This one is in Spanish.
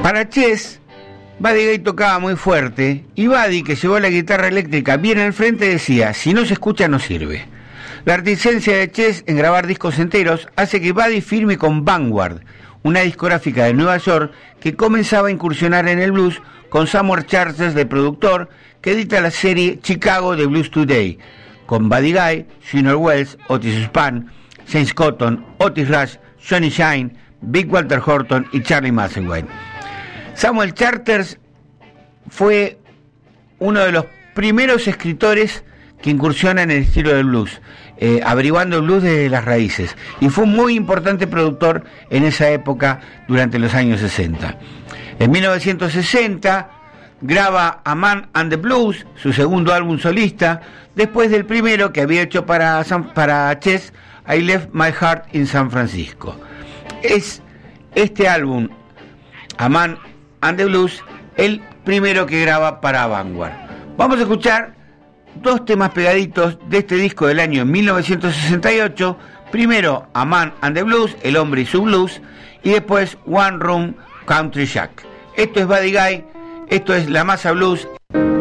Para Chess, Buddy Guy tocaba muy fuerte y Buddy, que llevó la guitarra eléctrica bien al frente, decía: si no se escucha no sirve. La reticencia de Chess en grabar discos enteros hace que Buddy firme con Vanguard, una discográfica de Nueva York que comenzaba a incursionar en el blues, con Samuel Charles de productor, que edita la serie Chicago de Blues Today, con Buddy Guy, Junior Wells, Otis Spann, James Cotton, Otis Rush, Johnny Shine, Big Walter Horton y Charlie Musselwhite. Samuel Charters fue uno de los primeros escritores que incursiona en el estilo del blues, averiguando el blues desde las raíces, y fue un muy importante productor en esa época durante los años 60. En 1960 graba A Man and the Blues, su segundo álbum solista, después del primero que había hecho para Chess, I Left My Heart in San Francisco. Es este álbum, A Man and the Blues, el primero que graba para Vanguard. Vamos a escuchar dos temas pegaditos de este disco del año 1968. Primero A Man and the Blues, El Hombre y su Blues, y después One Room Country Shack. Esto es Buddy Guy, esto es La Masa Blues.